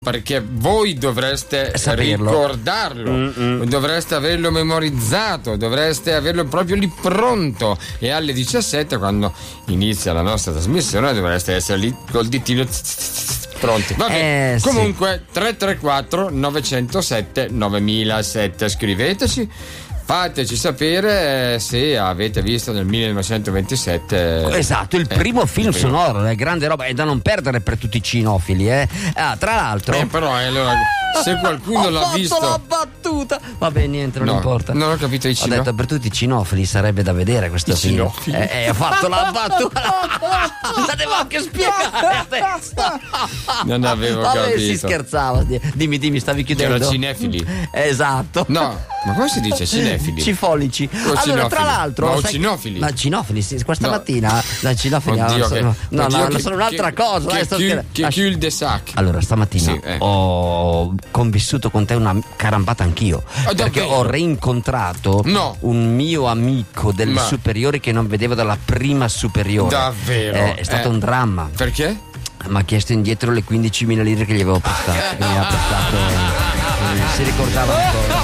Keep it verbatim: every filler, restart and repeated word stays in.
perché voi dovreste saperlo. ricordarlo, Mm-mm. dovreste averlo memorizzato, dovreste averlo proprio lì pronto, e alle diciassette, quando inizia la nostra trasmissione, dovreste essere lì col ditino pronti. Vabbè, eh, comunque sì. tre tre quattro nove zero sette nove zero zero sette, scriveteci. Fateci sapere se avete visto nel millenovecentoventisette. Esatto, il eh, primo film il primo. sonoro, è grande roba, è da non perdere per tutti i cinofili, eh. Ah, tra l'altro. Eh, però, allora, se qualcuno ho l'ha fatto visto. la battuta. Vabbè, niente, non no, importa. Non ho capito i cinofili. Ho detto per tutti i cinofili sarebbe da vedere questo I film. cinofili. Eh, eh, ho fatto la battuta. La devo anche spiegare adesso. Non avevo Vabbè, capito. si scherzava. Dimmi, dimmi, stavi chiudendo. C'era cinefili. Esatto. No, ma come si dice cinefili? Cifolici. O allora, cinofili. tra l'altro. Ma o sai, cinofili. Ma cinofili, sì, questa no. mattina. Da cinofili. Oddio, no, che, sono, no, oddio no, che, sono un'altra che, cosa. Che, dai, sto che, che cul de sac. Allora, stamattina sì, eh. ho convissuto con te una carambata anch'io. Oh, perché ho reincontrato no. un mio amico delle Ma. superiori che non vedevo dalla prima superiore. Davvero? Eh, è stato eh. un dramma. Perché? Mi ha chiesto indietro le quindicimila lire che gli avevo prestato. Che mi ha prestato. Eh, si ricordava ancora.